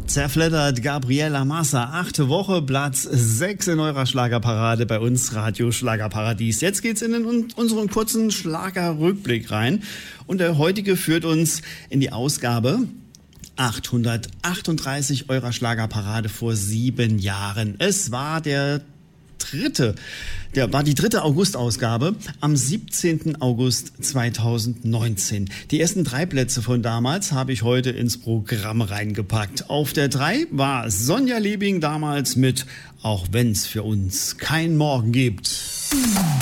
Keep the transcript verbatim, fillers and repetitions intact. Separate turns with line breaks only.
Zerfleddert Gabriela Massa, achte Woche, Platz sechs in eurer Schlagerparade bei uns, Radio Schlagerparadies. Jetzt geht's in den, unseren kurzen Schlagerrückblick rein und der heutige führt uns in die Ausgabe achthundertachtunddreißig eurer Schlagerparade vor sieben Jahren. Es war der dritte, der war die dritte August-Ausgabe am siebzehnten August zweitausendneunzehn. Die ersten drei Plätze von damals habe ich heute ins Programm reingepackt. Auf der drei war Sonja Liebing damals mit Auch wenn's für uns kein Morgen gibt.